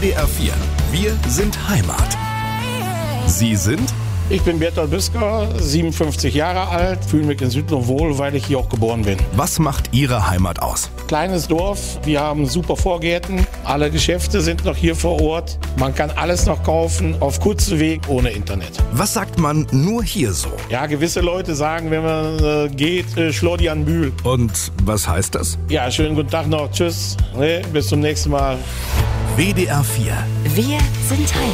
WDR 4. Wir sind Heimat. Sie sind? Ich bin Bertolt Büsker, 57 Jahre alt, fühle mich in Südlohn wohl, weil ich hier auch geboren bin. Was macht Ihre Heimat aus? Kleines Dorf, wir haben super Vorgärten, alle Geschäfte sind noch hier vor Ort. Man kann alles noch kaufen, auf kurzem Weg, ohne Internet. Was sagt man nur hier so? Ja, gewisse Leute sagen, wenn man geht, schlor die an Bühl. Und was heißt das? Ja, schönen guten Tag noch, tschüss, bis zum nächsten Mal. WDR 4. Wir sind Heimat.